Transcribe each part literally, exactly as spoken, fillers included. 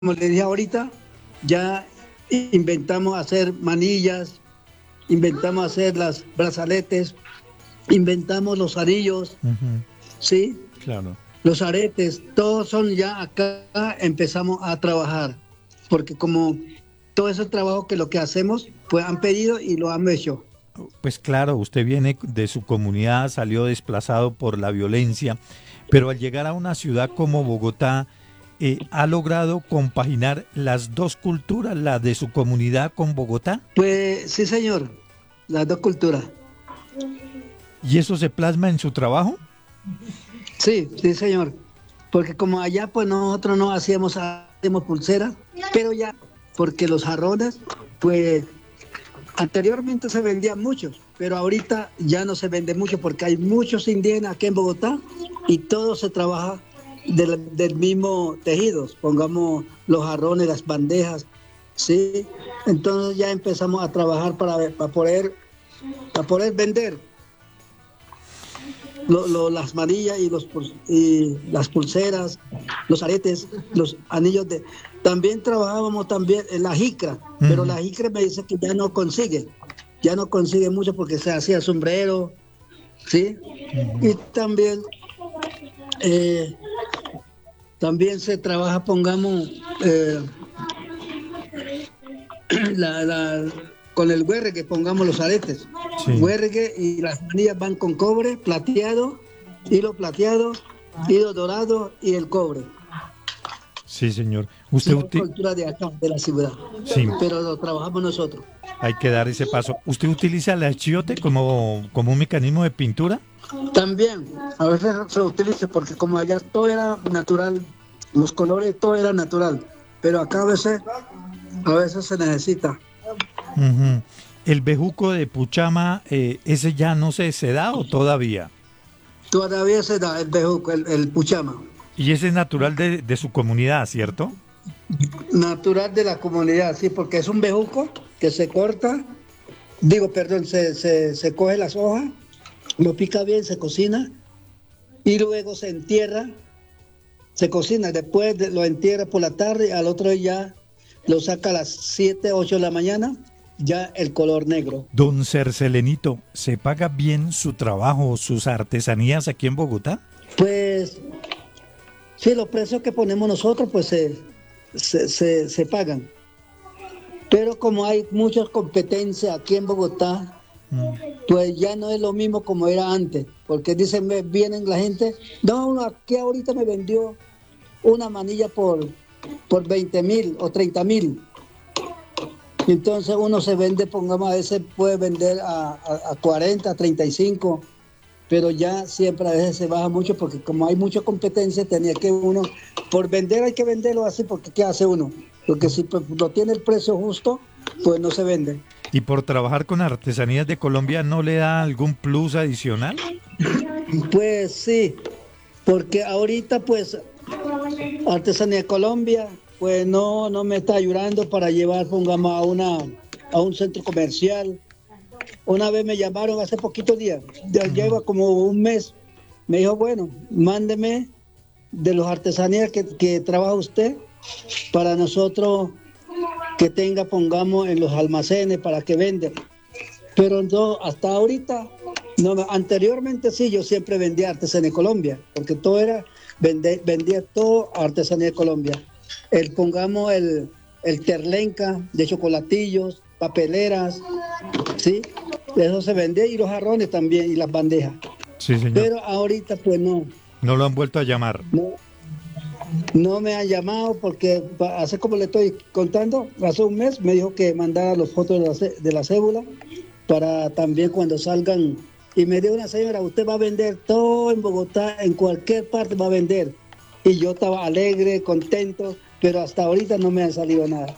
como le dije ahorita, ya inventamos hacer manillas, inventamos hacer las brazaletes, inventamos los anillos, Ujú, ¿sí? claro. Los aretes, todos son ya acá empezamos a trabajar, porque como todo ese trabajo que lo que hacemos, pues han pedido y lo han hecho. Pues claro, usted viene de su comunidad, salió desplazado por la violencia, pero al llegar a una ciudad como Bogotá, eh, ¿ha logrado compaginar las dos culturas, la de su comunidad con Bogotá? Pues sí, señor, las dos culturas. ¿Y eso se plasma en su trabajo? Sí, sí, señor. Porque como allá, pues nosotros no hacíamos, hacíamos pulseras, pero ya, porque los jarrones, pues anteriormente se vendían muchos, pero ahorita ya no se vende mucho porque hay muchos indígenas aquí en Bogotá y todo se trabaja del, del mismo tejido. Pongamos los jarrones, las bandejas, ¿sí? Entonces ya empezamos a trabajar para, para, poder, para poder vender lo, lo, las manillas y, los, y las pulseras, los aretes, los anillos de... También trabajábamos también en la jicra, Uh pero -huh. la jicra me dice que ya no consigue, ya no consigue mucho porque se hacía sombrero, ¿sí? Uh -huh. Y también, eh, también se trabaja, pongamos, eh, la, la, con el huergue, pongamos los aretes. Sí. Huergue y las manillas van con cobre, plateado, hilo plateado, hilo dorado y el cobre. Sí, señor. Usted es la cultura de acá, de la ciudad. Sí. Pero lo trabajamos nosotros. Hay que dar ese paso. ¿Usted utiliza el achiote como, como un mecanismo de pintura? También, a veces se utiliza porque como allá todo era natural, los colores todo era natural, pero acá a veces, a veces se necesita. Uh-huh. ¿El bejuco de Puchama, eh, ese ya no se, se da o todavía? Todavía se da el bejuco, el, el Puchama. Y ese es natural de, de su comunidad, ¿cierto? Natural de la comunidad, sí, porque es un bejuco que se corta, digo, perdón, se, se, se coge las hojas, lo pica bien, se cocina y luego se entierra, se cocina, después de, lo entierra por la tarde, al otro día lo saca a las siete, ocho de la mañana, ya el color negro. Don Cercelenito, ¿se paga bien su trabajo, sus artesanías aquí en Bogotá? Pues sí, los precios que ponemos nosotros pues se, se, se, se pagan. Pero como hay muchas competencias aquí en Bogotá, mm. pues ya no es lo mismo como era antes. Porque dicen, vienen la gente, no, aquí ahorita me vendió una manilla por, por veinte mil o treinta mil. Entonces uno se vende, pongamos, a veces puede vender a, a, a cuarenta, treinta y cinco. Pero ya siempre a veces se baja mucho porque como hay mucha competencia, tenía que uno, por vender hay que venderlo así, porque ¿qué hace uno? Porque si no tiene el precio justo, pues no se vende. ¿Y por trabajar con artesanías de Colombia no le da algún plus adicional? Pues sí, porque ahorita pues Artesanía de Colombia, pues no, no me está ayudando para llevar, pongamos, a, una, a un centro comercial. Una vez me llamaron hace poquitos días, ya uh-huh. lleva como un mes, me dijo, bueno, mándeme de las artesanías que, que trabaja usted para nosotros que tenga, pongamos, en los almacenes para que venda. Pero no, hasta ahorita, no, anteriormente sí, yo siempre vendía artesanía de Colombia, porque todo era, vende, vendía todo artesanía de Colombia. El, pongamos, el, el terlenca de chocolatillos, papeleras, ¿sí? Eso se vendía y los jarrones también y las bandejas. Sí, señor. Pero ahorita pues no. No lo han vuelto a llamar. No, no me han llamado porque hace como le estoy contando, hace un mes me dijo que mandara las fotos de la, de la cédula para también cuando salgan. Y me dijo una señora, usted va a vender todo en Bogotá, en cualquier parte va a vender. Y yo estaba alegre, contento, pero hasta ahorita no me ha salido nada.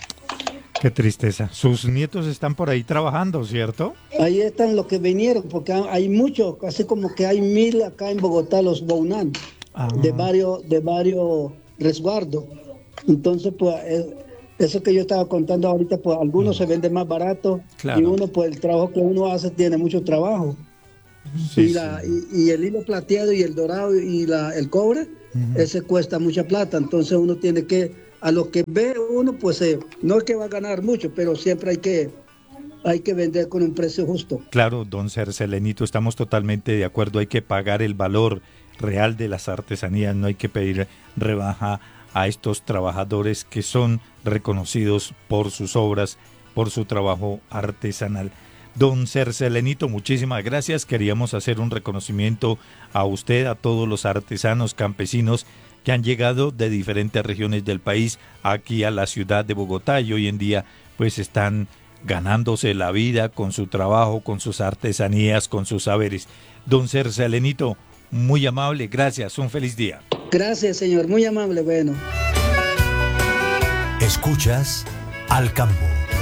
Qué tristeza. Sus nietos están por ahí trabajando, ¿cierto? Ahí están los que vinieron, porque hay muchos, casi como que hay mil acá en Bogotá, los Bounán, ah. de varios, de varios resguardos. Entonces, pues, eso que yo estaba contando ahorita, pues algunos mm. se venden más barato, claro. Y uno, pues el trabajo que uno hace tiene mucho trabajo. Sí, y, la, sí. y, y el hilo plateado y el dorado y la, el cobre, uh-huh. ese cuesta mucha plata, entonces uno tiene que a lo que ve uno, pues eh, no es que va a ganar mucho, pero siempre hay que, hay que vender con un precio justo. Claro, don Cercelenito, estamos totalmente de acuerdo, hay que pagar el valor real de las artesanías, no hay que pedir rebaja a estos trabajadores que son reconocidos por sus obras, por su trabajo artesanal. Don Cercelenito, muchísimas gracias. Queríamos hacer un reconocimiento a usted, a todos los artesanos campesinos que han llegado de diferentes regiones del país aquí a la ciudad de Bogotá y hoy en día pues están ganándose la vida con su trabajo, con sus artesanías, con sus saberes. Don Cercelenito, muy amable, gracias, un feliz día. Gracias, señor, muy amable, bueno. Escuchas Al Campo.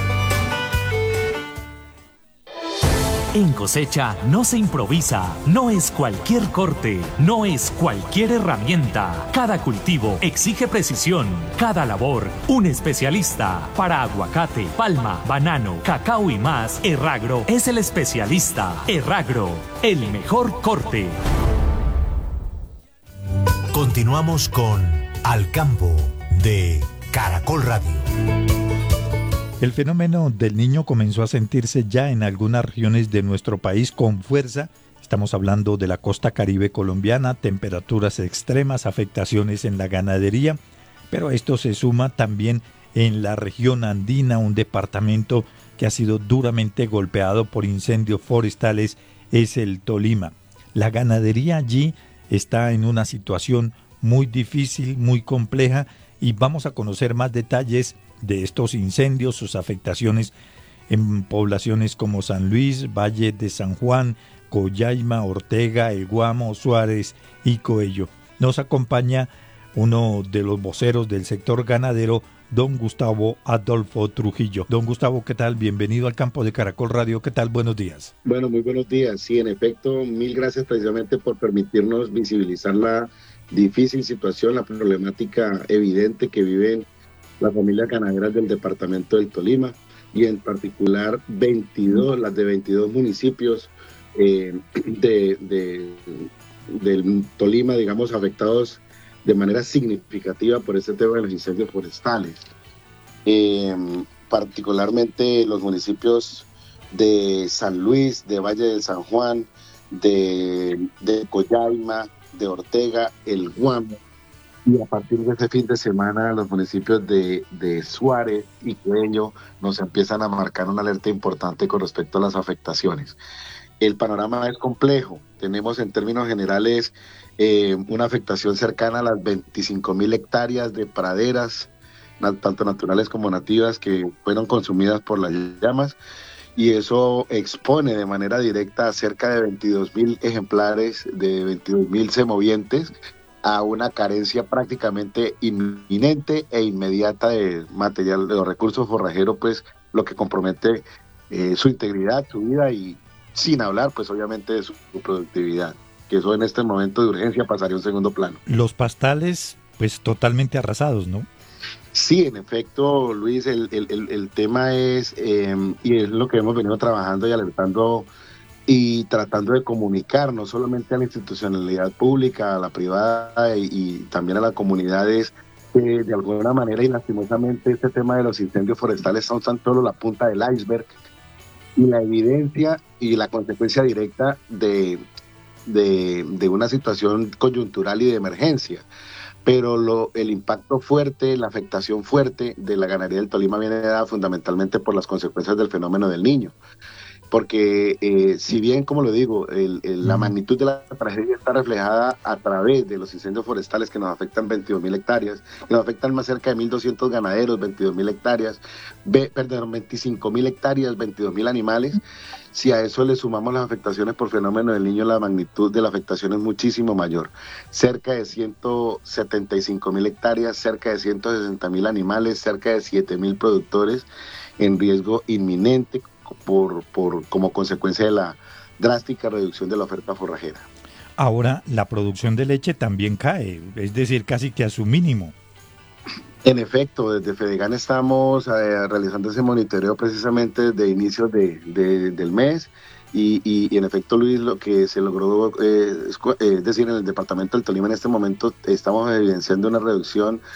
En cosecha no se improvisa, no es cualquier corte, no es cualquier herramienta. Cada cultivo exige precisión, cada labor un especialista. Para aguacate, palma, banano, cacao y más, Erragro es el especialista. Erragro, el mejor corte. Continuamos con Al Campo de Caracol Radio. El fenómeno del Niño comenzó a sentirse ya en algunas regiones de nuestro país con fuerza. Estamos hablando de la costa caribe colombiana, temperaturas extremas, afectaciones en la ganadería, pero esto se suma también en la región andina, un departamento que ha sido duramente golpeado por incendios forestales, es el Tolima. La ganadería allí está en una situación muy difícil, muy compleja, y vamos a conocer más detalles de estos incendios, sus afectaciones en poblaciones como San Luis, Valle de San Juan, Collaima, Ortega, El Guamo, Suárez y Coello. Nos acompaña uno de los voceros del sector ganadero, don Gustavo Adolfo Trujillo. Don Gustavo, ¿qué tal? Bienvenido al campo de Caracol Radio. ¿Qué tal? Buenos días. Bueno, muy buenos días. Sí, en efecto, mil gracias precisamente por permitirnos visibilizar la difícil situación, la problemática evidente que viven las familias ganaderas del departamento del Tolima y en particular veintidós, las de veintidós municipios eh, de, de, del Tolima, digamos, afectados de manera significativa por este tema de los incendios forestales. Eh, particularmente los municipios de San Luis, de Valle de San Juan, de, de Collaima, de Ortega, El Guamo, y a partir de este fin de semana los municipios de, de Suárez y Coello nos empiezan a marcar una alerta importante con respecto a las afectaciones. El panorama es complejo. Tenemos en términos generales eh, una afectación cercana a las veinticinco mil hectáreas de praderas, tanto naturales como nativas, que fueron consumidas por las llamas, y eso expone de manera directa a cerca de veintidós mil ejemplares, de veintidós mil semovientes, a una carencia prácticamente inminente e inmediata de material, de los recursos forrajeros, pues lo que compromete eh, su integridad, su vida, y sin hablar pues obviamente de su, su productividad, que eso en este momento de urgencia pasaría a un segundo plano. Los pastales pues totalmente arrasados, ¿no? Sí, en efecto, Luis, el, el, el, el tema es, eh, y es lo que hemos venido trabajando y alertando y tratando de comunicar no solamente a la institucionalidad pública, a la privada y, y también a las comunidades, que de alguna manera y lastimosamente este tema de los incendios forestales son tan solo la punta del iceberg y la evidencia y la consecuencia directa de, de, de una situación coyuntural y de emergencia. Pero lo, el impacto fuerte, la afectación fuerte de la ganadería del Tolima viene dada fundamentalmente por las consecuencias del fenómeno del Niño. Porque eh, si bien, como lo digo, el, el, la magnitud de la tragedia está reflejada a través de los incendios forestales que nos afectan veintidós mil hectáreas, que nos afectan más cerca de mil doscientos ganaderos, veintidós mil hectáreas, ve, perdón, veinticinco mil hectáreas, veintidós mil animales. Si a eso le sumamos las afectaciones por fenómeno del Niño, la magnitud de la afectación es muchísimo mayor. Cerca de ciento setenta y cinco mil hectáreas, cerca de ciento sesenta mil animales, cerca de siete mil productores en riesgo inminente por, por como consecuencia de la drástica reducción de la oferta forrajera. Ahora la producción de leche también cae, es decir, casi que a su mínimo. En efecto, desde Fedegan estamos eh, realizando ese monitoreo precisamente desde inicios de, de, del mes y, y, y en efecto, Luis, lo que se logró, eh, es, eh, es decir, en el departamento del Tolima en este momento estamos evidenciando una reducción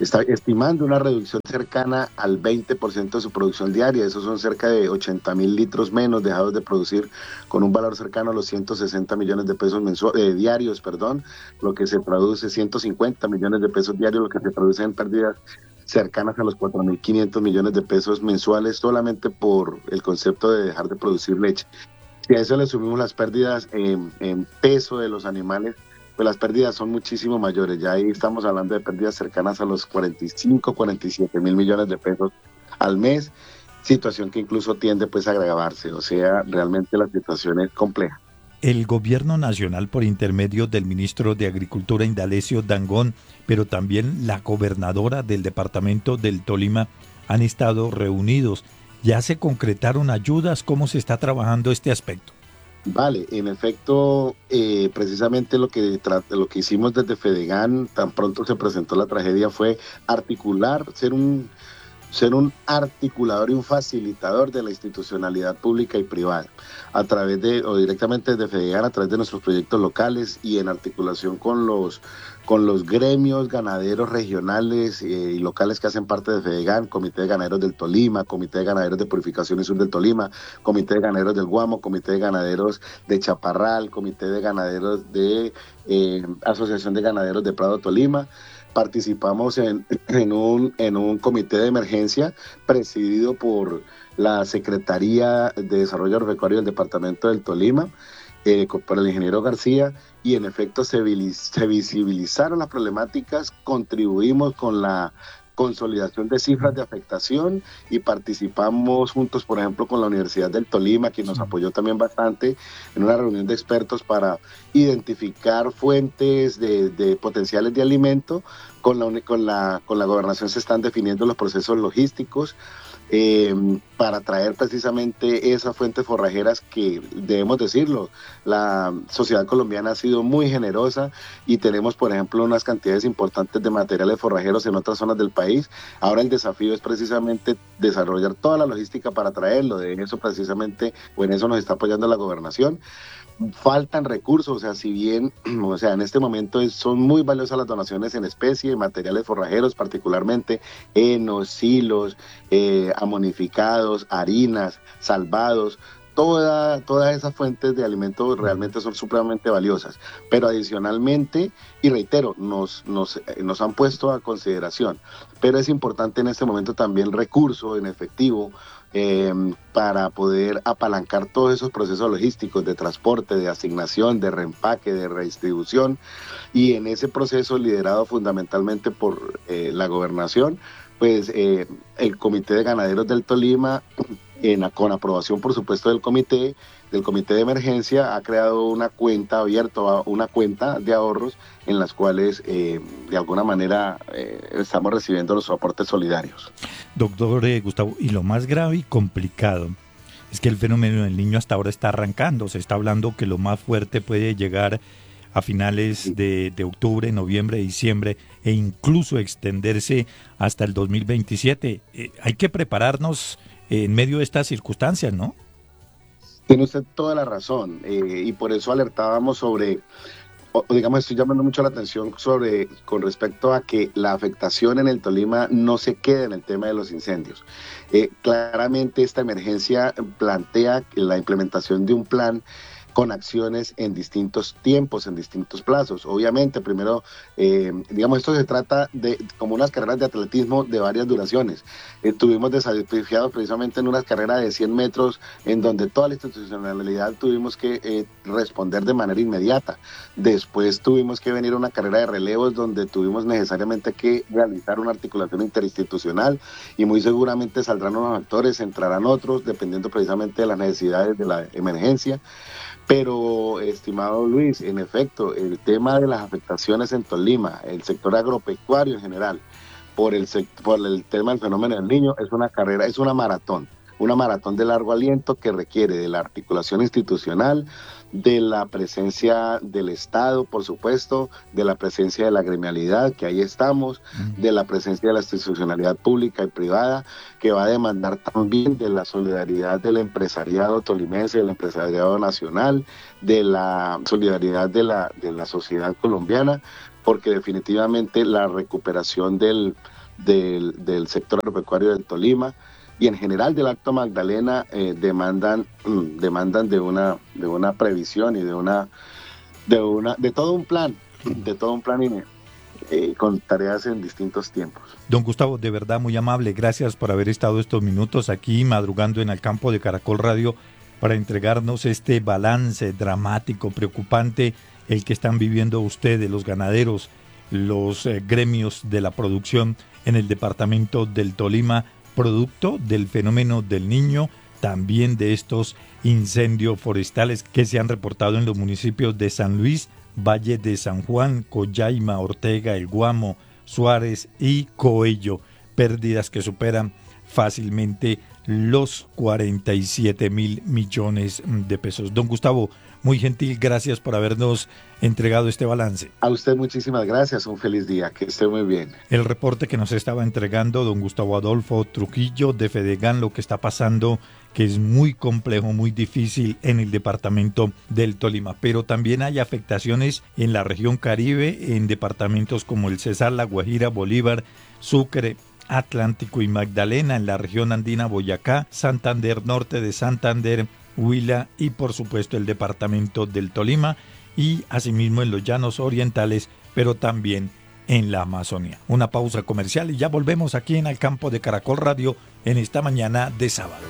está estimando una reducción cercana al veinte por ciento de su producción diaria. Esos son cerca de ochenta mil litros menos dejados de producir, con un valor cercano a los ciento sesenta millones de pesos mensuales, eh, diarios, perdón, lo que se traduce ciento cincuenta millones de pesos diarios, lo que se traduce en pérdidas cercanas a los cuatro mil quinientos millones de pesos mensuales solamente por el concepto de dejar de producir leche. Si a eso le subimos las pérdidas en, en peso de los animales, pues las pérdidas son muchísimo mayores. Ya ahí estamos hablando de pérdidas cercanas a los cuarenta y cinco, cuarenta y siete mil millones de pesos al mes, situación que incluso tiende pues a agravarse. O sea, realmente la situación es compleja. El gobierno nacional, por intermedio del ministro de Agricultura Indalecio Dangond, pero también la gobernadora del departamento del Tolima, han estado reunidos. ¿Ya se concretaron ayudas? ¿Cómo se está trabajando este aspecto? Vale, en efecto, eh, precisamente lo que, lo que hicimos desde Fedegan, tan pronto se presentó la tragedia, fue articular, ser un, ser un articulador y un facilitador de la institucionalidad pública y privada, a través de, o directamente desde Fedegan, a través de nuestros proyectos locales y en articulación con los con los gremios ganaderos regionales eh, y locales que hacen parte de Fedegan, Comité de Ganaderos del Tolima, Comité de Ganaderos de Purificación y Sur del Tolima, Comité de Ganaderos del Guamo, Comité de Ganaderos de Chaparral, Comité de Ganaderos de eh, Asociación de Ganaderos de Prado Tolima. Participamos en, en, un, en un comité de emergencia presidido por la Secretaría de Desarrollo Agropecuario del Departamento del Tolima, eh, por el ingeniero García, y en efecto se, se visibilizaron las problemáticas, contribuimos con la consolidación de cifras de afectación y participamos juntos, por ejemplo, con la Universidad del Tolima, que nos apoyó también bastante en una reunión de expertos para identificar fuentes de, de potenciales de alimento. Con la, con, la, con la gobernación se están definiendo los procesos logísticos eh, para traer precisamente esas fuentes forrajeras que, debemos decirlo, la sociedad colombiana ha sido muy generosa y tenemos, por ejemplo, unas cantidades importantes de materiales forrajeros en otras zonas del país. Ahora el desafío es precisamente desarrollar toda la logística para traerlo. De eso precisamente, o en eso nos está apoyando la gobernación. Faltan recursos, o sea, si bien, o sea, en este momento es, son muy valiosas las donaciones en especie, materiales forrajeros, particularmente henos, hilos, eh, amonificados, harinas, salvados. Toda, todas esas fuentes de alimentos realmente son supremamente valiosas, pero adicionalmente, y reitero, nos, nos, nos han puesto a consideración, pero es importante en este momento también recurso en efectivo eh, para poder apalancar todos esos procesos logísticos de transporte, de asignación, de reempaque, de redistribución, y en ese proceso liderado fundamentalmente por eh, la gobernación, pues eh, el Comité de Ganaderos del Tolima, En, con aprobación por supuesto del comité, del comité de emergencia, ha creado una cuenta abierta, una cuenta de ahorros en las cuales eh, de alguna manera eh, estamos recibiendo los aportes solidarios. Doctor eh, Gustavo, y lo más grave y complicado es que el fenómeno del Niño hasta ahora está arrancando. Se está hablando que lo más fuerte puede llegar a finales de, de octubre, noviembre, diciembre e incluso extenderse hasta el dos mil veintisiete. Eh, hay que prepararnos en medio de estas circunstancias, ¿no? Tiene usted toda la razón, eh, y por eso alertábamos sobre, o, digamos, estoy llamando mucho la atención sobre, con respecto a que la afectación en el Tolima no se quede en el tema de los incendios. Eh, claramente esta emergencia plantea la implementación de un plan con acciones en distintos tiempos, en distintos plazos. Obviamente, primero, eh, digamos, esto se trata de como unas carreras de atletismo de varias duraciones. Estuvimos desafiados precisamente en unas carreras de cien metros, en donde toda la institucionalidad tuvimos que eh, responder de manera inmediata. Después tuvimos que venir a una carrera de relevos, donde tuvimos necesariamente que realizar una articulación interinstitucional, y muy seguramente saldrán unos actores, entrarán otros, dependiendo precisamente de las necesidades de la emergencia. Pero, estimado Luis, en efecto, el tema de las afectaciones en Tolima, el sector agropecuario en general, por el, por el tema del fenómeno del Niño, es una carrera, es una maratón, una maratón de largo aliento que requiere de la articulación institucional, de la presencia del Estado, por supuesto, de la presencia de la gremialidad, que ahí estamos, de la presencia de la institucionalidad pública y privada, que va a demandar también de la solidaridad del empresariado tolimense, del empresariado nacional, de la solidaridad de la, de la sociedad colombiana, porque definitivamente la recuperación del, del, del sector agropecuario del Tolima y en general del Alto Magdalena eh, demandan, mm, demandan de una, de una previsión y de una, de una, de todo un plan, de todo un plan y, eh, con tareas en distintos tiempos. Don Gustavo, de verdad muy amable, gracias por haber estado estos minutos aquí madrugando en el campo de Caracol Radio para entregarnos este balance dramático, preocupante, el que están viviendo ustedes, los ganaderos, los eh, gremios de la producción en el departamento del Tolima, producto del fenómeno del Niño, también de estos incendios forestales que se han reportado en los municipios de San Luis, Valle de San Juan, Collaima, Ortega, El Guamo, Suárez y Coello, pérdidas que superan fácilmente los cuarenta y siete mil millones de pesos. Don Gustavo, muy gentil, gracias por habernos entregado este balance. A usted muchísimas gracias, un feliz día, que esté muy bien. El reporte que nos estaba entregando don Gustavo Adolfo Trujillo de Fedegan, lo que está pasando, que es muy complejo, muy difícil en el departamento del Tolima, pero también hay afectaciones en la región Caribe, en departamentos como el Cesar, La Guajira, Bolívar, Sucre, Atlántico y Magdalena, en la región andina Boyacá, Santander, norte de Santander, Huila y por supuesto el departamento del Tolima y asimismo en los llanos orientales, pero también en la Amazonía. Una pausa comercial y ya volvemos aquí en el campo de Caracol Radio en esta mañana de sábado.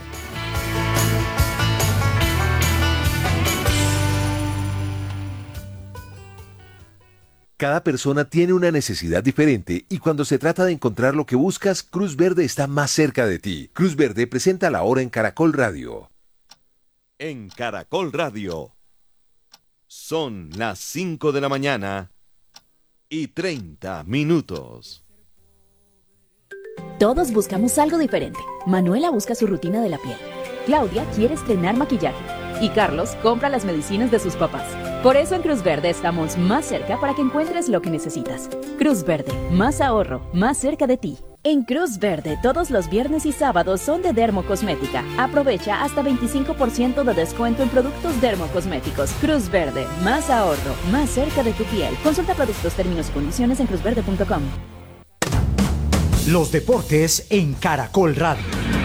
Cada persona tiene una necesidad diferente y cuando se trata de encontrar lo que buscas, Cruz Verde está más cerca de ti. Cruz Verde presenta la hora en Caracol Radio. En Caracol Radio son las cinco de la mañana y treinta minutos. Todos buscamos algo diferente. Manuela busca su rutina de la piel. Claudia quiere estrenar maquillaje. Y Carlos compra las medicinas de sus papás. Por eso en Cruz Verde estamos más cerca para que encuentres lo que necesitas. Cruz Verde, más ahorro, más cerca de ti. En Cruz Verde, todos los viernes y sábados son de Dermocosmética. Aprovecha hasta veinticinco por ciento de descuento en productos dermocosméticos. Cruz Verde, más ahorro, más cerca de tu piel. Consulta productos, términos y condiciones en cruz verde punto com. Los deportes en Caracol Radio.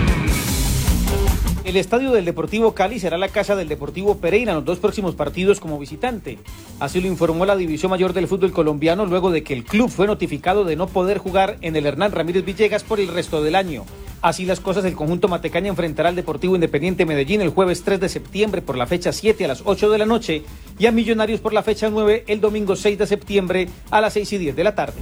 El estadio del Deportivo Cali será la casa del Deportivo Pereira en los dos próximos partidos como visitante. Así lo informó la División Mayor del Fútbol Colombiano luego de que el club fue notificado de no poder jugar en el Hernán Ramírez Villegas por el resto del año. Así las cosas, el conjunto matecaña enfrentará al Deportivo Independiente Medellín el jueves tres de septiembre por la fecha siete a las ocho de la noche y a Millonarios por la fecha nueve el domingo seis de septiembre a las seis y diez de la tarde.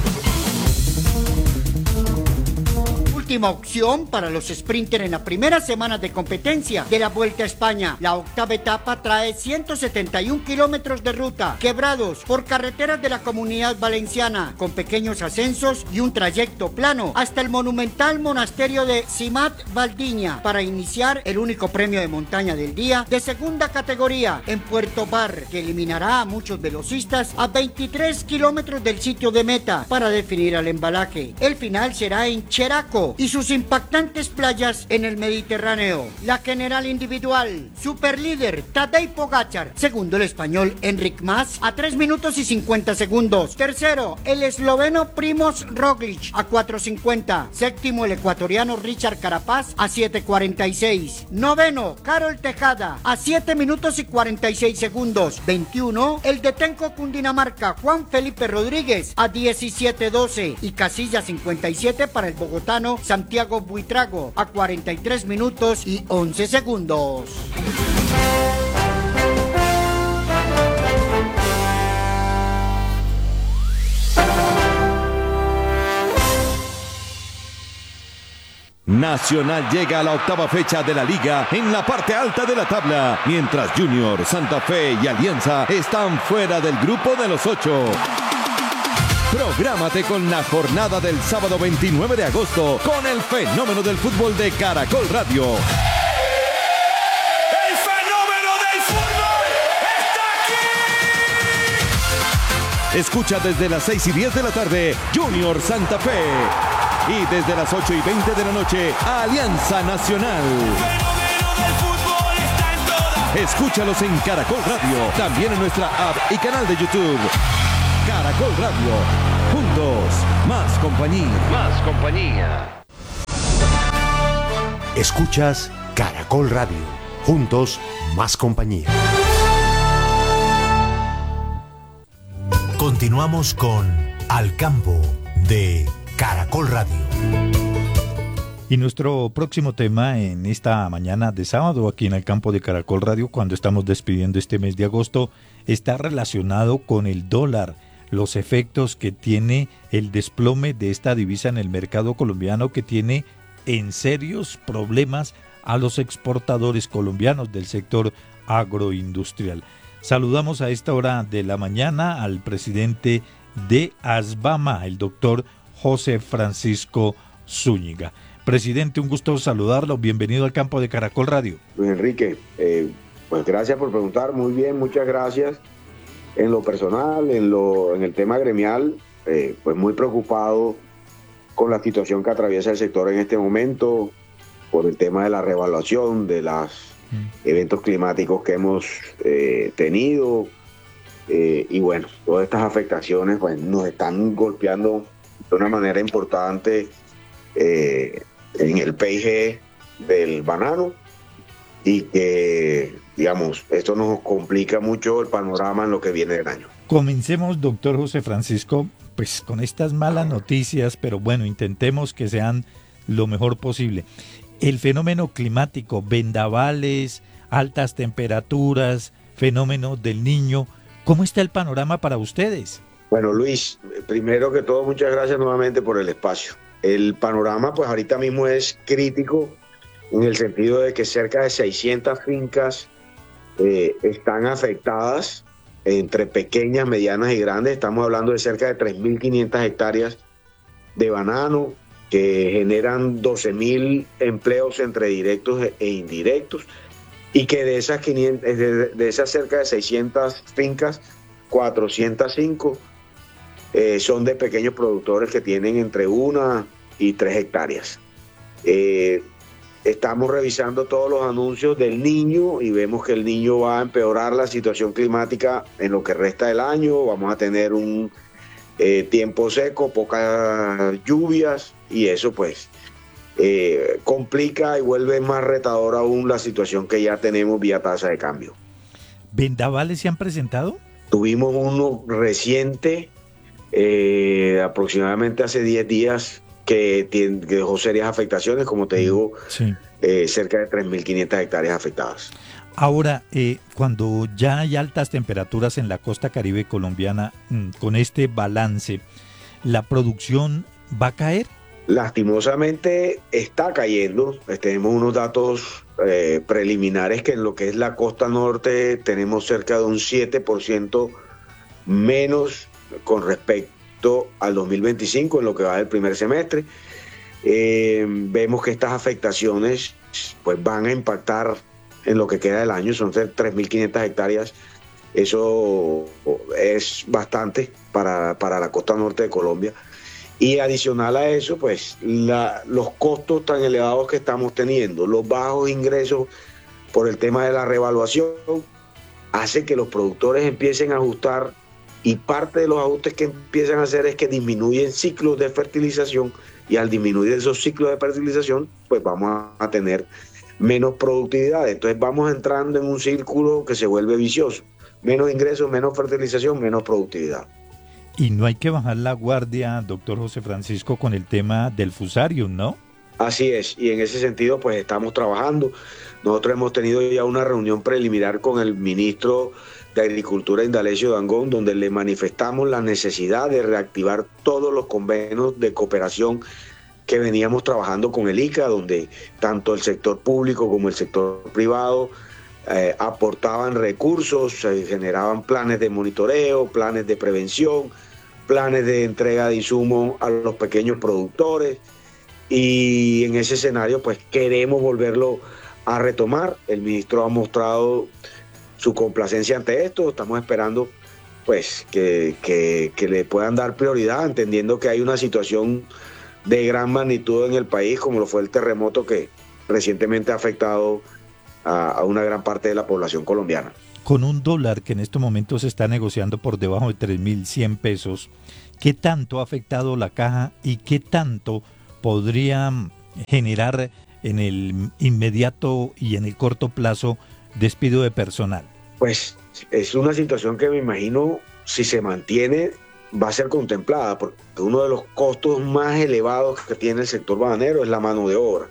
Última opción para los sprinters en la primera semana de competencia de la Vuelta a España. La octava etapa trae ciento setenta y un kilómetros de ruta, quebrados por carreteras de la Comunidad Valenciana, con pequeños ascensos y un trayecto plano hasta el monumental monasterio de Simat Valdiña, para iniciar el único premio de montaña del día de segunda categoría en Puerto Bar, que eliminará a muchos velocistas a veintitrés kilómetros del sitio de meta para definir al embalaje. El final será en Cheraco y sus impactantes playas en el Mediterráneo. La general individual, superlíder Tadej Pogačar, segundo el español Enric Mas a tres minutos y cincuenta segundos, tercero el esloveno Primož Roglič a cuatro cincuenta, séptimo el ecuatoriano Richard Carapaz a siete cuarenta y seis, noveno Carol Tejada a siete minutos y cuarenta y seis segundos, veintiuno el de Tenco Cundinamarca Juan Felipe Rodríguez a diecisiete doce y casilla cincuenta y siete para el bogotano Santiago Buitrago a cuarenta y tres minutos y once segundos. Nacional llega a la octava fecha de la liga en la parte alta de la tabla, mientras Junior, Santa Fe y Alianza están fuera del grupo de los ocho. Prográmate con la jornada del sábado veintinueve de agosto con el fenómeno del fútbol de Caracol Radio. ¡El fenómeno del fútbol está aquí! Escucha desde las seis y diez de la tarde Junior Santa Fe y desde las ocho y veinte de la noche Alianza Nacional. ¡El fenómeno del fútbol está en todas! Escúchalos en Caracol Radio, también en nuestra app y canal de YouTube. Caracol Radio. Juntos, más compañía. Más compañía. Escuchas Caracol Radio. Juntos, más compañía. Continuamos con Al Campo de Caracol Radio. Y nuestro próximo tema en esta mañana de sábado aquí en el campo de Caracol Radio, cuando estamos despidiendo este mes de agosto, está relacionado con el dólar, los efectos que tiene el desplome de esta divisa en el mercado colombiano, que tiene en serios problemas a los exportadores colombianos del sector agroindustrial. Saludamos a esta hora de la mañana al presidente de ASBAMA, el doctor José Francisco Zúñiga. Presidente, un gusto saludarlo. Bienvenido al campo de Caracol Radio. Luis Enrique, eh, pues gracias por preguntar. Muy bien, muchas gracias. En lo personal, en lo en el tema gremial, eh, pues muy preocupado con la situación que atraviesa el sector en este momento, por el tema de la revaluación de los mm. eventos climáticos que hemos eh, tenido. Eh, y bueno, todas estas afectaciones pues nos están golpeando de una manera importante eh, en el P I G del banano, y que, digamos, esto nos complica mucho el panorama en lo que viene del año. Comencemos, doctor José Francisco, pues con estas malas noticias, pero bueno, intentemos que sean lo mejor posible. El fenómeno climático, vendavales, altas temperaturas, fenómeno del Niño, ¿cómo está el panorama para ustedes? Bueno, Luis, primero que todo, muchas gracias nuevamente por el espacio. El panorama, pues ahorita mismo es crítico en el sentido de que cerca de seiscientas fincas eh, están afectadas, entre pequeñas, medianas y grandes. Estamos hablando de cerca de tres mil quinientas hectáreas de banano que generan doce mil empleos entre directos e indirectos, y que de esas, quinientas, de, de esas cerca de seiscientas fincas, cuatrocientas cinco eh, son de pequeños productores que tienen entre una y tres hectáreas. Eh, estamos revisando todos los anuncios del Niño y vemos que el Niño va a empeorar la situación climática en lo que resta del año. Vamos a tener un eh, tiempo seco, pocas lluvias, y eso pues eh, complica y vuelve más retadora aún la situación que ya tenemos vía tasa de cambio. ¿Vendavales se han presentado? Tuvimos uno reciente, eh, aproximadamente hace diez días, que, tiene, que dejó serias afectaciones, como te digo, sí. eh, cerca de tres mil quinientas hectáreas afectadas. Ahora, eh, cuando ya hay altas temperaturas en la costa caribe colombiana, mmm, con este balance, ¿la producción va a caer? Lastimosamente está cayendo. Tenemos unos datos eh, preliminares que en lo que es la costa norte tenemos cerca de un siete por ciento menos con respecto al dos mil veinticinco en lo que va del primer semestre. Eh, vemos que estas afectaciones pues van a impactar en lo que queda del año. Son tres mil quinientas hectáreas. Eso es bastante para, para la costa norte de Colombia. Y adicional a eso, pues la, los costos tan elevados que estamos teniendo, los bajos ingresos por el tema de la revaluación, hace que los productores empiecen a ajustar, y parte de los ajustes que empiezan a hacer es que disminuyen ciclos de fertilización, y al disminuir esos ciclos de fertilización, pues vamos a tener menos productividad. Entonces vamos entrando en un círculo que se vuelve vicioso. Menos ingresos, menos fertilización, menos productividad. Y no hay que bajar la guardia, doctor José Francisco, con el tema del fusarium, ¿no? Así es, y en ese sentido pues estamos trabajando. Nosotros hemos tenido ya una reunión preliminar con el ministro de Agricultura, Indalecio Dangond, donde le manifestamos la necesidad de reactivar todos los convenios de cooperación que veníamos trabajando con el I C A, donde tanto el sector público como el sector privado eh, aportaban recursos, eh, generaban planes de monitoreo, planes de prevención, planes de entrega de insumos a los pequeños productores, y en ese escenario pues queremos volverlo a retomar. El ministro ha mostrado su complacencia ante esto. Estamos esperando pues que, que, que le puedan dar prioridad, entendiendo que hay una situación de gran magnitud en el país, como lo fue el terremoto que recientemente ha afectado a, a una gran parte de la población colombiana. Con un dólar que en estos momentos se está negociando por debajo de tres mil cien pesos, ¿qué tanto ha afectado la caja y qué tanto podría generar en el inmediato y en el corto plazo despido de personal? Pues es una situación que me imagino, si se mantiene, va a ser contemplada, porque uno de los costos más elevados que tiene el sector bananero es la mano de obra.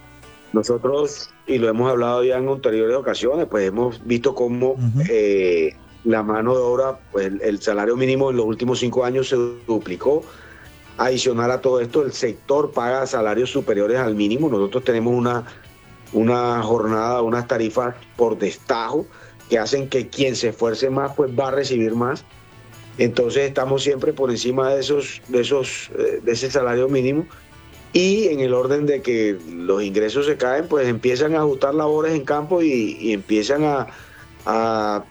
Nosotros, y lo hemos hablado ya en anteriores ocasiones, pues hemos visto cómo uh-huh. eh, la mano de obra, pues el, el salario mínimo en los últimos cinco años se duplicó. Adicional a todo esto, el sector paga salarios superiores al mínimo. Nosotros tenemos una, una jornada, unas tarifas por destajo que hacen que quien se esfuerce más, pues va a recibir más. Entonces estamos siempre por encima de esos, de esos, de ese salario mínimo. Y en el orden de que los ingresos se caen, pues empiezan a ajustar labores en campo y, y empiezan a, a,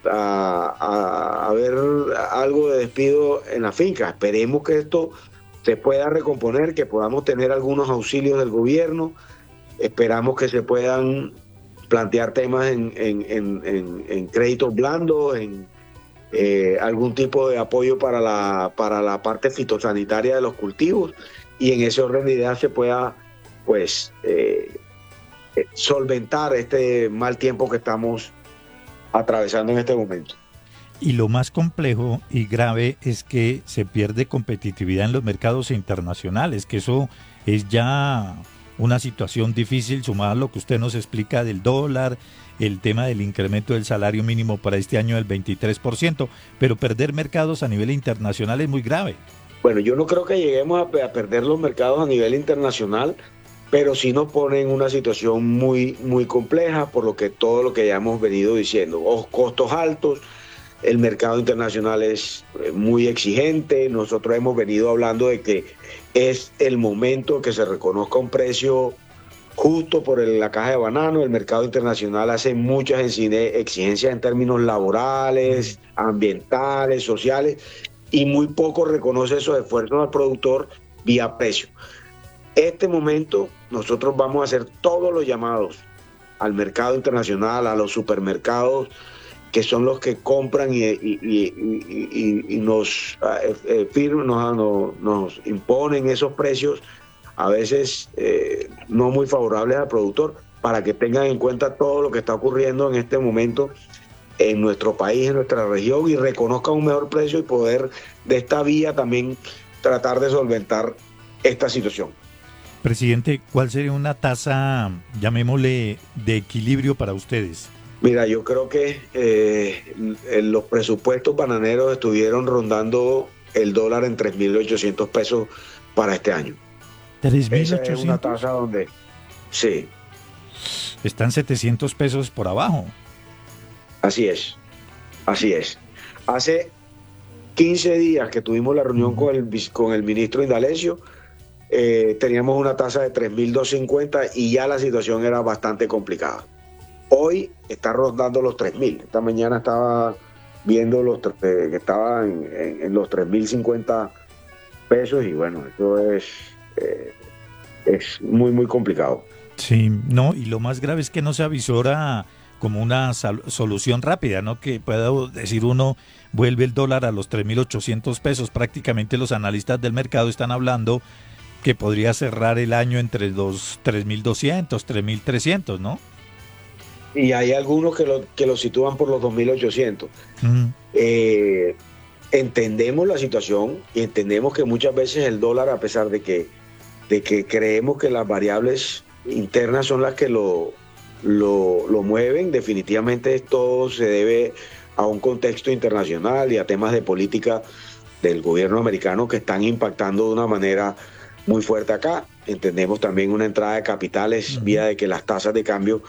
a, a ver algo de despido en la finca. Esperemos que esto se pueda recomponer, que podamos tener algunos auxilios del gobierno. Esperamos que se puedan plantear temas en, en, en, en, en créditos blandos, en eh, algún tipo de apoyo para la, para la parte fitosanitaria de los cultivos. Y en ese orden de ideas se pueda pues eh, solventar este mal tiempo que estamos atravesando en este momento. Y lo más complejo y grave es que se pierde competitividad en los mercados internacionales, que eso es ya una situación difícil, sumada a lo que usted nos explica del dólar, el tema del incremento del salario mínimo para este año del veintitrés por ciento, pero perder mercados a nivel internacional es muy grave. Bueno, yo no creo que lleguemos a, a perder los mercados a nivel internacional, pero sí nos pone en una situación muy, muy compleja, por lo que todo lo que ya hemos venido diciendo, los costos altos, el mercado internacional es muy exigente. Nosotros hemos venido hablando de que es el momento que se reconozca un precio justo por el, la caja de banano. El mercado internacional hace muchas exigencias en términos laborales, ambientales, sociales, y muy poco reconoce esos esfuerzos al productor vía precio. Este momento nosotros vamos a hacer todos los llamados al mercado internacional, a los supermercados, que son los que compran y, y, y, y, y nos, eh, firman, nos, nos, nos imponen esos precios, a veces eh, no muy favorables al productor, para que tengan en cuenta todo lo que está ocurriendo en este momento en nuestro país, en nuestra región, y reconozcan un mejor precio y poder de esta vía también tratar de solventar esta situación. Presidente, ¿cuál sería una tasa, llamémosle, de equilibrio para ustedes? Mira, yo creo que eh, en los presupuestos bananeros estuvieron rondando el dólar en tres mil ochocientos pesos para este año. ¿tres mil ochocientos? Esa es una tasa donde, sí. Están setecientos pesos por abajo. Así es, así es. Hace quince días que tuvimos la reunión con el, con el ministro Indalecio, eh, teníamos una tasa de tres mil doscientos cincuenta y ya la situación era bastante complicada. Hoy está rondando los tres mil. Esta mañana estaba viendo los eh, que estaba en, en, en los tres mil cincuenta pesos y bueno, eso es, eh, es muy, muy complicado. Sí, no, y lo más grave es que no se avisora como una sal- solución rápida, ¿no? Que pueda decir uno, vuelve el dólar a los tres mil ochocientos pesos. Prácticamente los analistas del mercado están hablando que podría cerrar el año entre los tres mil doscientos, tres mil trescientos, ¿no? Y hay algunos que lo, que lo sitúan por los dos mil ochocientos. Uh-huh. Eh, entendemos la situación y entendemos que muchas veces el dólar, a pesar de que, de que creemos que las variables internas son las que lo, lo, lo mueven, definitivamente esto se debe a un contexto internacional y a temas de política del gobierno americano que están impactando de una manera muy fuerte acá. Entendemos también una entrada de capitales uh-huh. vía de que las tasas de cambio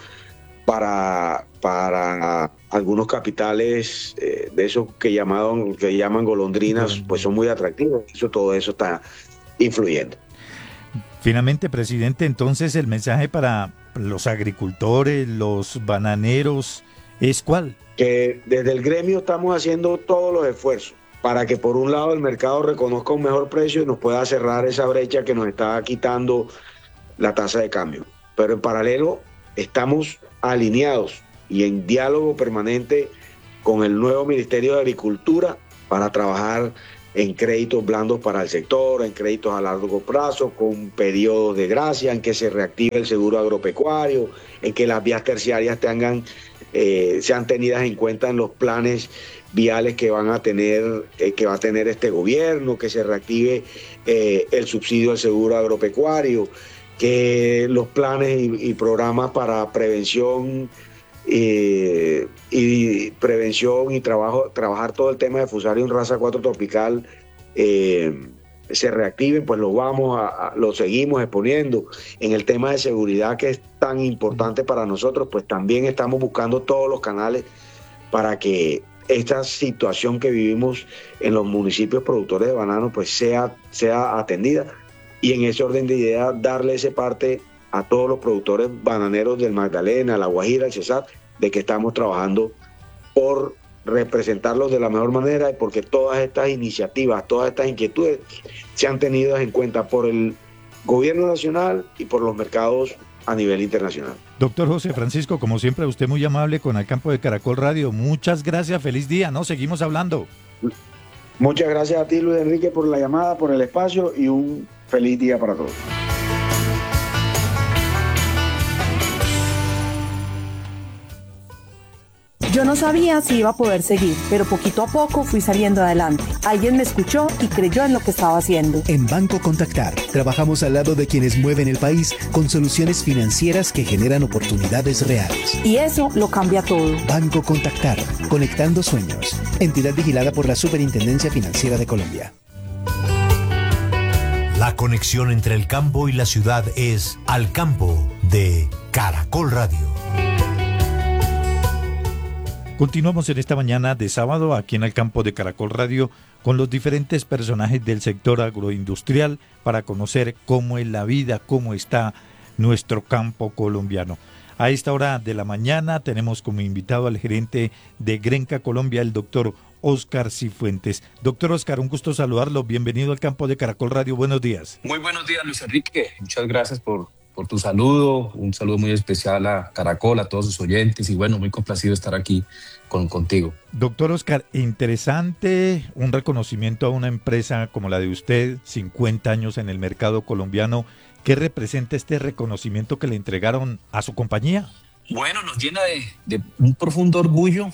para, para algunos capitales eh, de esos que, llamaron, que llaman golondrinas, pues son muy atractivos. Eso, todo eso está influyendo. Finalmente, presidente, entonces el mensaje para los agricultores, los bananeros, ¿es cuál? Que desde el gremio estamos haciendo todos los esfuerzos para que por un lado el mercado reconozca un mejor precio y nos pueda cerrar esa brecha que nos está quitando la tasa de cambio. Pero en paralelo estamos alineados y en diálogo permanente con el nuevo Ministerio de Agricultura para trabajar en créditos blandos para el sector, en créditos a largo plazo, con periodos de gracia, en que se reactive el seguro agropecuario, en que las vías terciarias tengan, eh, sean tenidas en cuenta en los planes viales que van a tener, eh, que va a tener este gobierno, que se reactive eh, el subsidio al seguro agropecuario, que los planes y, y programas para prevención eh, y prevención y trabajo, trabajar todo el tema de Fusarium raza cuatro tropical eh, se reactiven, pues lo vamos a, a lo seguimos exponiendo. En el tema de seguridad, que es tan importante para nosotros, pues también estamos buscando todos los canales para que esta situación que vivimos en los municipios productores de banano pues sea, sea atendida, y en ese orden de ideas darle ese parte a todos los productores bananeros del Magdalena, La Guajira, el Cesar, de que estamos trabajando por representarlos de la mejor manera y porque todas estas iniciativas, todas estas inquietudes sean tenidas en cuenta por el gobierno nacional y por los mercados a nivel internacional. Doctor José Francisco, como siempre, usted muy amable con el campo de Caracol Radio. Muchas gracias, feliz día, ¿no? Seguimos hablando. Muchas gracias a ti, Luis Enrique, por la llamada, por el espacio y un feliz día para todos. Yo no sabía si iba a poder seguir, pero poquito a poco fui saliendo adelante. Alguien me escuchó y creyó en lo que estaba haciendo. En Banco Contactar, trabajamos al lado de quienes mueven el país con soluciones financieras que generan oportunidades reales. Y eso lo cambia todo. Banco Contactar, conectando sueños. Entidad vigilada por la Superintendencia Financiera de Colombia. La conexión entre el campo y la ciudad es Al Campo de Caracol Radio. Continuamos en esta mañana de sábado aquí en el campo de Caracol Radio con los diferentes personajes del sector agroindustrial para conocer cómo es la vida, cómo está nuestro campo colombiano. A esta hora de la mañana tenemos como invitado al gerente de Grenca Colombia, el doctor Oscar Cifuentes. Doctor Oscar, un gusto saludarlo. Bienvenido al campo de Caracol Radio. Buenos días. Muy buenos días, Luis Enrique. Muchas gracias por... por tu saludo, un saludo muy especial a Caracol, a todos sus oyentes y bueno, muy complacido de estar aquí con, contigo. Doctor Oscar, interesante un reconocimiento a una empresa como la de usted, cincuenta años en el mercado colombiano. ¿Qué representa este reconocimiento que le entregaron a su compañía? Bueno, nos llena de, de un profundo orgullo,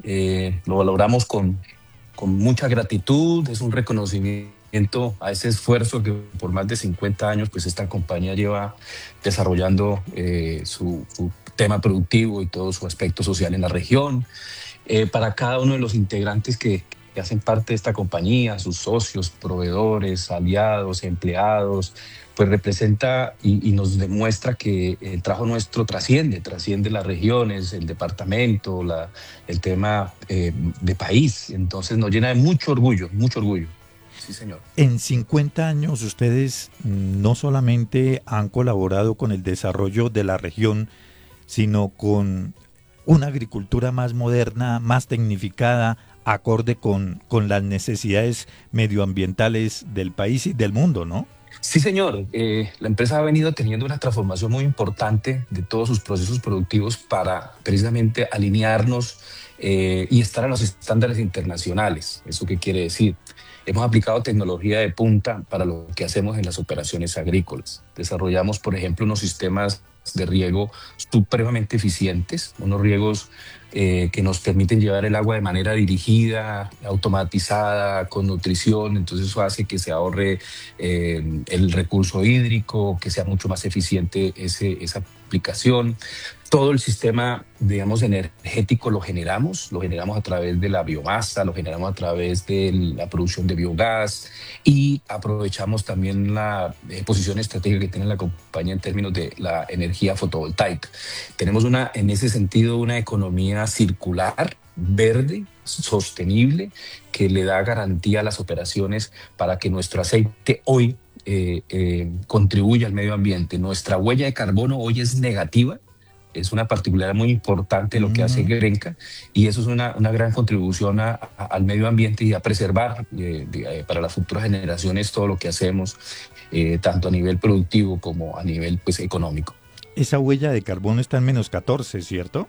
eh, lo valoramos con, con mucha gratitud, es un reconocimiento a ese esfuerzo que por más de cincuenta años pues esta compañía lleva desarrollando eh, su, su tema productivo y todo su aspecto social en la región. Eh, para cada uno de los integrantes que, que hacen parte de esta compañía, sus socios, proveedores, aliados, empleados, pues representa y, y nos demuestra que el trabajo nuestro trasciende, trasciende las regiones, el departamento, la, el tema eh, de país. Entonces nos llena de mucho orgullo, mucho orgullo. Sí, señor. En cincuenta años ustedes no solamente han colaborado con el desarrollo de la región, sino con una agricultura más moderna, más tecnificada, acorde con, con las necesidades medioambientales del país y del mundo, ¿no? Sí, señor. Eh, la empresa ha venido teniendo una transformación muy importante de todos sus procesos productivos para precisamente alinearnos eh, y estar a los estándares internacionales. ¿Eso qué quiere decir? Hemos aplicado tecnología de punta para lo que hacemos en las operaciones agrícolas. Desarrollamos, por ejemplo, unos sistemas de riego supremamente eficientes, unos riegos eh, que nos permiten llevar el agua de manera dirigida, automatizada, con nutrición. Entonces eso hace que se ahorre eh, el recurso hídrico, que sea mucho más eficiente ese, esa aplicación. Todo el sistema, digamos, energético lo generamos, lo generamos a través de la biomasa, lo generamos a través de la producción de biogás y aprovechamos también la eh, posición estratégica que tiene la compañía en términos de la energía fotovoltaica. Tenemos una, en ese sentido, una economía circular, verde, sostenible, que le da garantía a las operaciones para que nuestro aceite hoy eh, eh, contribuya al medio ambiente. Nuestra huella de carbono hoy es negativa. Es una particularidad muy importante de lo que hace Grenca y eso es una, una gran contribución a, a, al medio ambiente y a preservar eh, de, eh, para las futuras generaciones todo lo que hacemos, eh, tanto a nivel productivo como a nivel pues, económico. esa huella de carbono está en menos catorce, ¿cierto?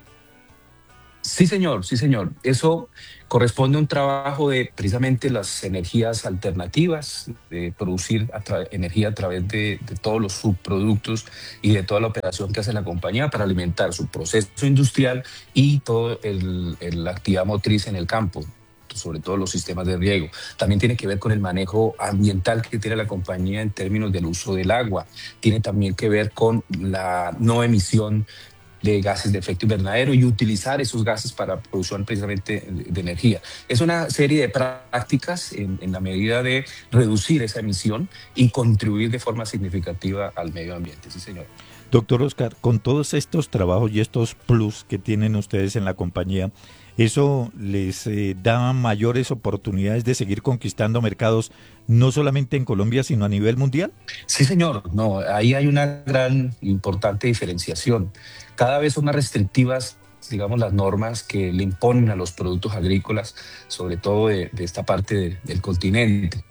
Sí, señor, sí, señor. Eso corresponde a un trabajo de precisamente las energías alternativas, de producir a tra- energía a través de, de todos los subproductos y de toda la operación que hace la compañía para alimentar su proceso industrial y toda la actividad motriz en el campo, sobre todo los sistemas de riego. También tiene que ver con el manejo ambiental que tiene la compañía en términos del uso del agua. Tiene también que ver con la no emisión de gases de efecto invernadero y utilizar esos gases para producción precisamente de, de energía. Es una serie de prácticas en, en la medida de reducir esa emisión y contribuir de forma significativa al medio ambiente. Sí, señor. Doctor Oscar, con todos estos trabajos y estos plus que tienen ustedes en la compañía, ¿eso les eh, da mayores oportunidades de seguir conquistando mercados no solamente en Colombia, sino a nivel mundial? Sí, señor. No, ahí hay una gran importante diferenciación. Cada vez son más restrictivas, digamos, las normas que le imponen a los productos agrícolas, sobre todo de, de esta parte de, del continente.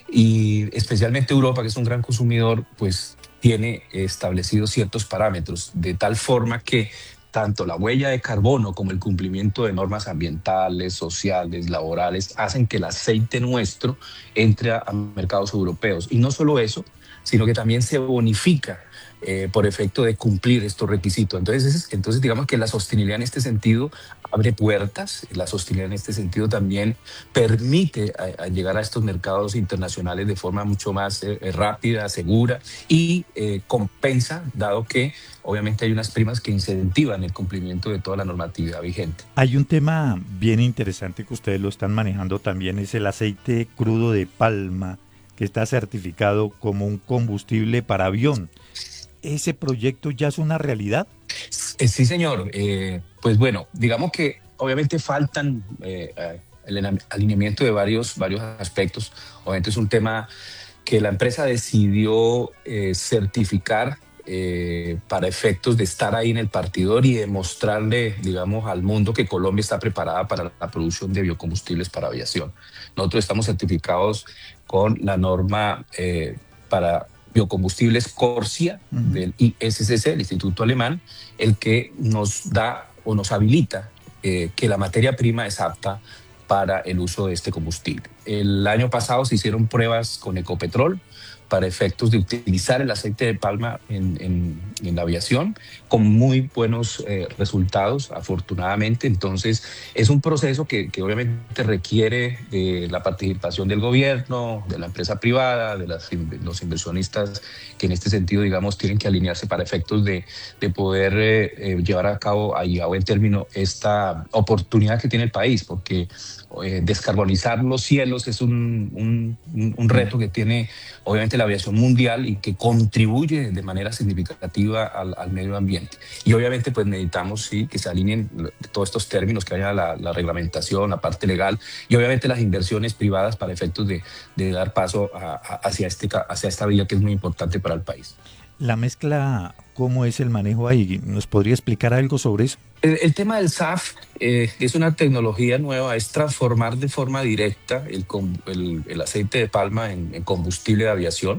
Y especialmente Europa, que es un gran consumidor, pues tiene establecidos ciertos parámetros, de tal forma que tanto la huella de carbono como el cumplimiento de normas ambientales, sociales, laborales, hacen que el aceite nuestro entre a, a mercados europeos. Y no solo eso, sino que también se bonifica eh, por efecto de cumplir estos requisitos. Entonces, entonces, digamos que la sostenibilidad en este sentido abre puertas, la sostenibilidad en este sentido también permite a, a llegar a estos mercados internacionales de forma mucho más eh, rápida, segura y eh, compensa, dado que obviamente hay unas primas que incentivan el cumplimiento de toda la normatividad vigente. Hay un tema bien interesante que ustedes lo están manejando también, es el aceite crudo de palma, que está certificado como un combustible para avión. ¿Ese proyecto ya es una realidad? Sí, señor. Eh, pues bueno, digamos que obviamente faltan eh, el alineamiento de varios, varios aspectos. Obviamente es un tema que la empresa decidió eh, certificar eh, para efectos de estar ahí en el partidor y demostrarle, digamos, al mundo que Colombia está preparada para la producción de biocombustibles para aviación. Nosotros estamos certificados con la norma eh, para biocombustibles CORSIA uh-huh. del I S C C, el Instituto Alemán, el que nos da o nos habilita eh, que la materia prima es apta para el uso de este combustible. El año pasado se hicieron pruebas con Ecopetrol para efectos de utilizar el aceite de palma en, en, en la aviación, con muy buenos eh, resultados, afortunadamente. Entonces, es un proceso que, que obviamente requiere de la participación del gobierno, de la empresa privada, de las, los inversionistas que en este sentido, digamos, tienen que alinearse para efectos de, de poder eh, eh, llevar a cabo, a, a buen término, esta oportunidad que tiene el país, porque eh, descarbonizar los cielos es un, un, un reto que tiene, obviamente, la aviación mundial y que contribuye de manera significativa al, al medio ambiente. Y obviamente pues necesitamos sí, que se alineen todos estos términos, que haya la, la reglamentación, la parte legal y obviamente las inversiones privadas para efectos de, de dar paso a, a, hacia, este, hacia esta vía que es muy importante para el país. La mezcla, ¿cómo es el manejo ahí? ¿Nos podría explicar algo sobre eso? El, el tema del S A F eh, es una tecnología nueva, es transformar de forma directa el, el, el aceite de palma en, en combustible de aviación.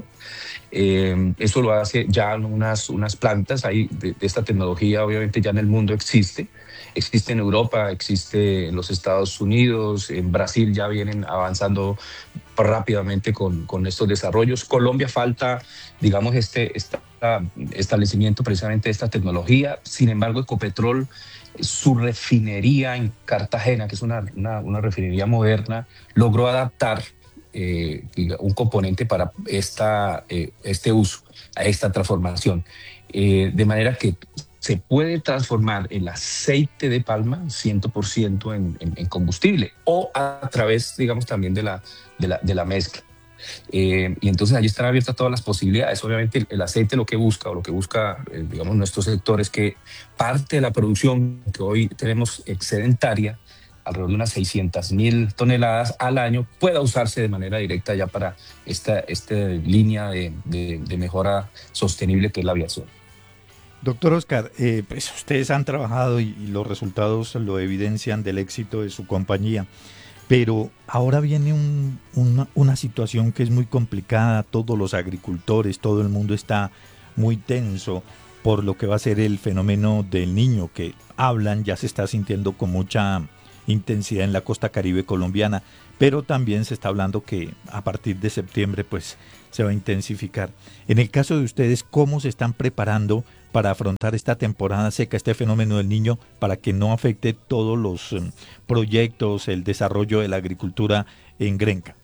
Eh, eso lo hace ya unas, unas plantas ahí de, de esta tecnología, obviamente ya en el mundo existe. Existe en Europa, existe en los Estados Unidos, en Brasil ya vienen avanzando rápidamente con, con estos desarrollos. Colombia falta, digamos, este, este establecimiento precisamente de esta tecnología. Sin embargo, Ecopetrol, su refinería en Cartagena, que es una, una, una refinería moderna, logró adaptar eh, un componente para esta, eh, este uso, a esta transformación. Eh, de manera que se puede transformar el aceite de palma cien por ciento en, en, en combustible o a través, digamos, también de la, de la, de la mezcla. Eh, y entonces allí están abiertas todas las posibilidades. Obviamente el, el aceite lo que busca o lo que busca, eh, digamos, nuestro sector es que parte de la producción que hoy tenemos excedentaria, alrededor de unas seiscientas mil toneladas al año, pueda usarse de manera directa ya para esta, esta línea de, de, de mejora sostenible que es la aviación. Doctor Oscar, eh, pues ustedes han trabajado y, y los resultados lo evidencian del éxito de su compañía, pero ahora viene un, una, una situación que es muy complicada, todos los agricultores, todo el mundo está muy tenso por lo que va a ser el fenómeno del Niño, que hablan, ya se está sintiendo con mucha intensidad en la costa caribe colombiana, pero también se está hablando que a partir de septiembre pues se va a intensificar. En el caso de ustedes, ¿cómo se están preparando para afrontar esta temporada seca, este fenómeno del Niño, para que no afecte todos los um, proyectos, el desarrollo de la agricultura en Grenca?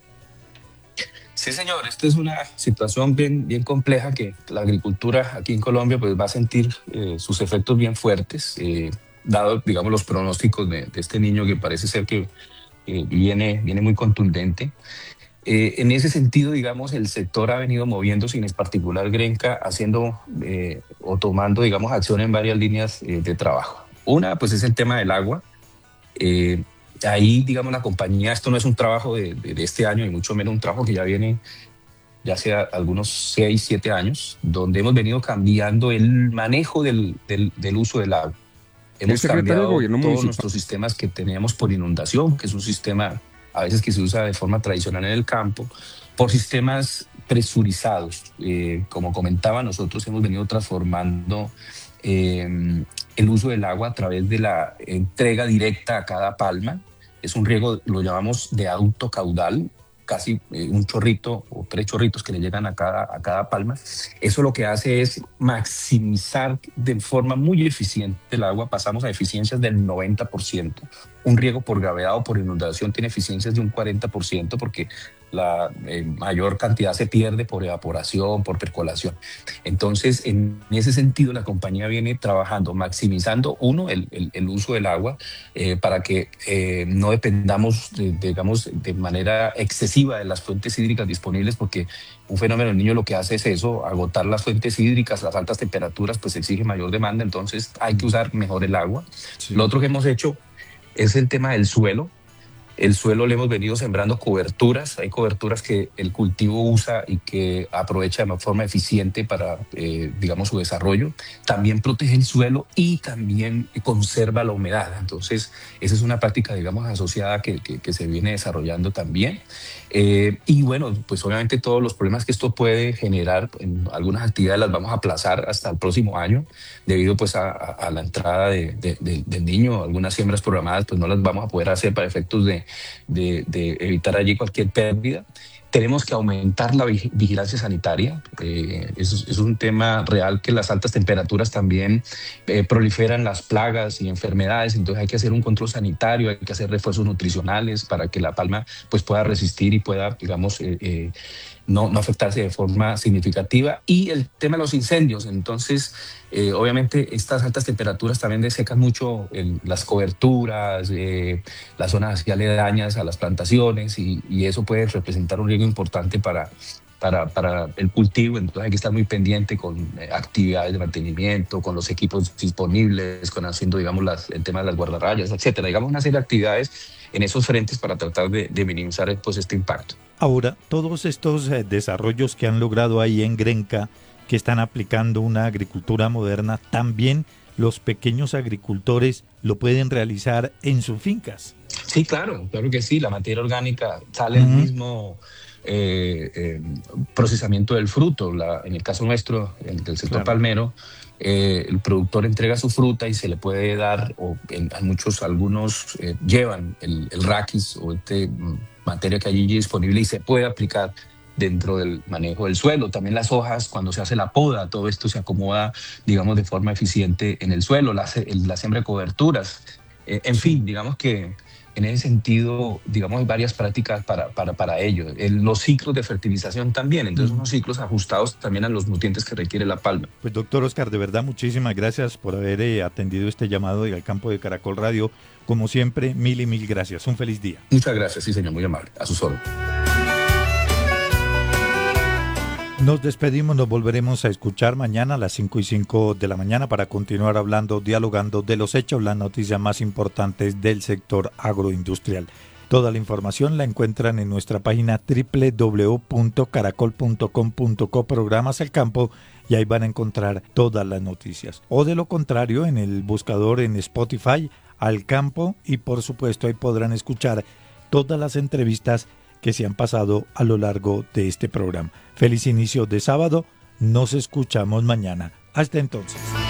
Sí, señor, esta es una situación bien, bien compleja que la agricultura aquí en Colombia pues, va a sentir eh, sus efectos bien fuertes, eh, dado, digamos, los pronósticos de, de este niño que parece ser que eh, viene, viene muy contundente. Eh, en ese sentido, digamos, el sector ha venido moviéndose, en particular Grenca, haciendo eh, o tomando, digamos, acción en varias líneas eh, de trabajo. Una, pues, es el tema del agua. Eh, ahí, digamos, la compañía, esto no es un trabajo de, de, de este año, y mucho menos un trabajo que ya viene ya hace algunos seis, siete años, donde hemos venido cambiando el manejo del, del, del uso del agua. Hemos cambiado todos municipal. nuestros sistemas que teníamos por inundación, que es un sistema a veces que se usa de forma tradicional en el campo, por sistemas presurizados. Eh, como comentaba, nosotros hemos venido transformando eh, el uso del agua a través de la entrega directa a cada palma. Es un riego, lo llamamos de alto caudal, casi eh, un chorrito o tres chorritos que le llegan a cada, a cada palma. Eso lo que hace es maximizar de forma muy eficiente el agua. Pasamos a eficiencias del noventa por ciento. Un riego por gravedad o por inundación tiene eficiencias de un cuarenta por ciento porque la eh, mayor cantidad se pierde por evaporación, por percolación. Entonces, en ese sentido, la compañía viene trabajando, maximizando, uno, el, el, el uso del agua eh, para que eh, no dependamos, de, digamos, de manera excesiva de las fuentes hídricas disponibles, porque un fenómeno del Niño lo que hace es eso, agotar las fuentes hídricas, las altas temperaturas, pues exige mayor demanda, entonces hay que usar mejor el agua. Sí. Lo otro que hemos hecho es el tema del suelo. El suelo le hemos venido sembrando coberturas. Hay coberturas que el cultivo usa y que aprovecha de forma eficiente para, eh, digamos, su desarrollo. También protege el suelo y también conserva la humedad. Entonces, esa es una práctica, digamos, asociada que, que, que se viene desarrollando también. Eh, y bueno, pues obviamente todos los problemas que esto puede generar en algunas actividades las vamos a aplazar hasta el próximo año debido pues a, a, a la entrada de, de, de, del niño. Algunas siembras programadas pues no las vamos a poder hacer para efectos de, de, de evitar allí cualquier pérdida. Tenemos que aumentar la vigilancia sanitaria. Eh, eso es, es un tema real que las altas temperaturas también eh, proliferan las plagas y enfermedades. Entonces hay que hacer un control sanitario, hay que hacer refuerzos nutricionales para que la palma pues, pueda resistir y pueda, digamos, eh, eh, no, no afectarse de forma significativa. Y el tema de los incendios. Entonces, eh, obviamente, estas altas temperaturas también desecan mucho el, las coberturas, eh, las zonas así aledañas a las plantaciones y, y eso puede representar un riesgo importante para, para, para el cultivo. Entonces hay que estar muy pendiente con eh, actividades de mantenimiento, con los equipos disponibles, con haciendo, digamos, las, el tema de las guardarrayas, etcétera. Digamos, una serie de actividades en esos frentes para tratar de, de minimizar pues, este impacto. Ahora, todos estos eh, desarrollos que han logrado ahí en Grenca, que están aplicando una agricultura moderna, también los pequeños agricultores lo pueden realizar en sus fincas. Sí, claro, claro que sí. La materia orgánica sale uh-huh. del mismo eh, eh, procesamiento del fruto. La, en el caso nuestro, el, del sector claro. palmero, eh, el productor entrega su fruta y se le puede dar, o en, en muchos, algunos eh, llevan el, el raquis o este materia que hay allí disponible y se puede aplicar dentro del manejo del suelo. También las hojas, cuando se hace la poda, todo esto se acomoda, digamos, de forma eficiente en el suelo, la, la siembra de coberturas. Eh, en fin, digamos que en ese sentido, digamos, hay varias prácticas para, para, para ello. El, los ciclos de fertilización también, entonces unos ciclos ajustados también a los nutrientes que requiere la palma. Pues doctor Oscar, de verdad, muchísimas gracias por haber eh, atendido este llamado de Al Campo de Caracol Radio. Como siempre, mil y mil gracias. Un feliz día. Muchas gracias, sí señor, muy amable. A sus órdenes. Nos despedimos, nos volveremos a escuchar mañana a las cinco y cinco de la mañana para continuar hablando, dialogando de los hechos, las noticias más importantes del sector agroindustrial. Toda la información la encuentran en nuestra página doble u doble u doble u punto caracol punto com punto co, programas al campo, y ahí van a encontrar todas las noticias. O de lo contrario, en el buscador en Spotify, Al Campo, y por supuesto ahí podrán escuchar todas las entrevistas que se han pasado a lo largo de este programa. Feliz inicio de sábado, nos escuchamos mañana. Hasta entonces.